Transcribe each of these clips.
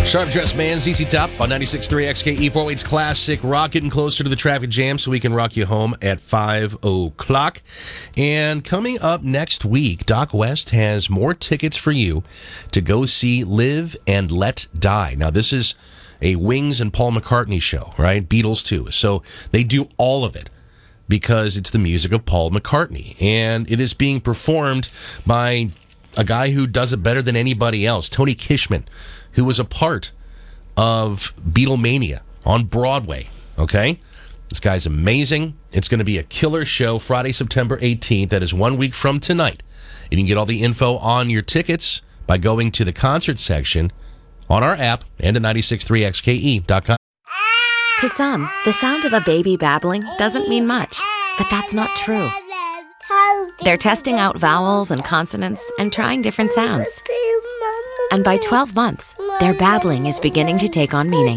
Sharp Dressed Man, ZZ Top on 96.3 XKE 408's Classic Rock, getting closer to the traffic jam so we can rock you home at 5 o'clock. And coming up next week, Doc West has more tickets for you to go see Live and Let Die. Now, this is a Wings and Paul McCartney show, right? Beatles too. So they do all of it because it's the music of Paul McCartney. And it is being performed by a guy who does it better than anybody else, Tony Kishman, who was a part of Beatlemania on Broadway, okay? This guy's amazing. It's going to be a killer show Friday, September 18th. That is 1 week from tonight. You can get all the info on your tickets by going to the concert section on our app and at 963xke.com. To some, the sound of a baby babbling doesn't mean much, but that's not true. They're testing out vowels and consonants and trying different sounds. And by 12 months, their babbling is beginning to take on meaning,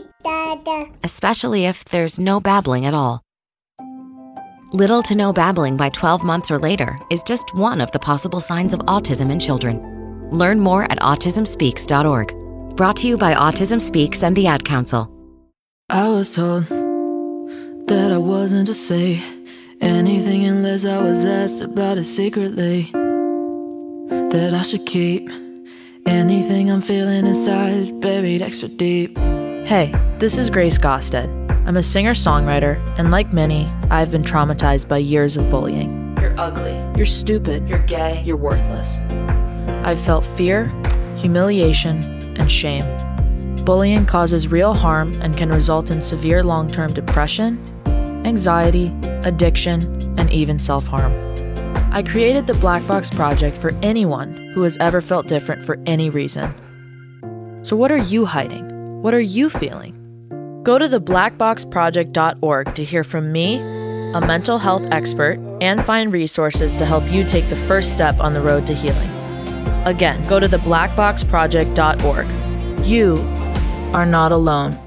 especially if there's no babbling at all. Little to no babbling by 12 months or later is just one of the possible signs of autism in children. Learn more at autismspeaks.org. Brought to you by Autism Speaks and the Ad Council. I was told that I wasn't to say anything unless I was asked about it secretly. That I should keep anything I'm feeling inside buried extra deep. Hey, this is Grace Gosted. I'm a singer-songwriter, and like many, I've been traumatized by years of bullying. You're ugly, you're stupid, you're gay, you're worthless. I've felt fear, humiliation, and shame. Bullying causes real harm and can result in severe long-term depression, anxiety, addiction, and even self-harm. I created the Black Box Project for anyone who has ever felt different for any reason. So what are you hiding? What are you feeling? Go to theblackboxproject.org to hear from me, a mental health expert, and find resources to help you take the first step on the road to healing. Again, go to theblackboxproject.org. You are not alone.